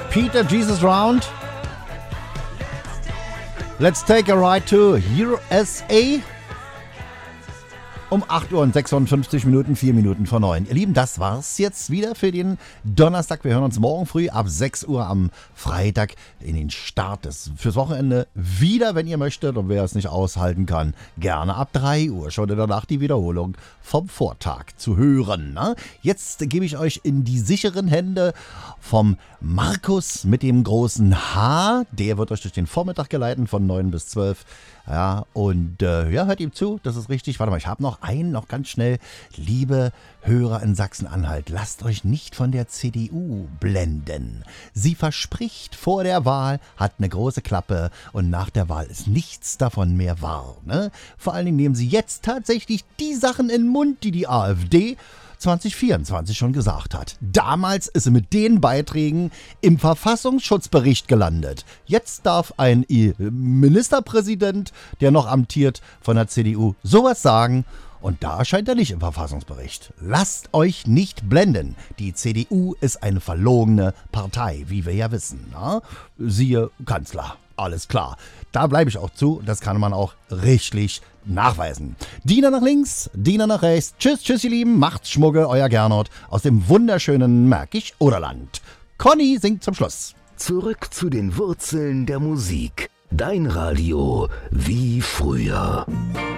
Peter Jesus Round. Let's take a ride to USA. Um 8 Uhr und 56 Minuten, 4 Minuten vor 9. Ihr Lieben, das war's jetzt wieder für den Donnerstag. Wir hören uns morgen früh ab 6 Uhr am Freitag in den Start fürs Wochenende wieder, wenn ihr möchtet. Und wer es nicht aushalten kann, gerne ab 3 Uhr schon in der Nacht die Wiederholung vom Vortag zu hören. Ne? Jetzt gebe ich euch in die sicheren Hände vom Markus mit dem großen H. Der wird euch durch den Vormittag geleiten von 9 bis 12. Ja, und hört ihm zu, das ist richtig. Warte mal, ich habe noch ganz schnell. Liebe Hörer in Sachsen-Anhalt, lasst euch nicht von der CDU blenden. Sie verspricht vor der Wahl, hat eine große Klappe und nach der Wahl ist nichts davon mehr wahr. Ne? Vor allen Dingen nehmen sie jetzt tatsächlich die Sachen in den Mund, die AfD 2024 schon gesagt hat. Damals ist sie mit den Beiträgen im Verfassungsschutzbericht gelandet. Jetzt darf ein Ministerpräsident, der noch amtiert von der CDU, sowas sagen. Und da erscheint er nicht im Verfassungsbericht. Lasst euch nicht blenden. Die CDU ist eine verlogene Partei, wie wir ja wissen. Na? Siehe Kanzler. Alles klar. Da bleibe ich auch zu. Das kann man auch rechtlich nachweisen. Diener nach links, Diener nach rechts. Tschüss, tschüss, ihr Lieben. Macht's Schmuggel, euer Gernot aus dem wunderschönen Märkisch-Oderland. Conny singt zum Schluss. Zurück zu den Wurzeln der Musik. Dein Radio wie früher.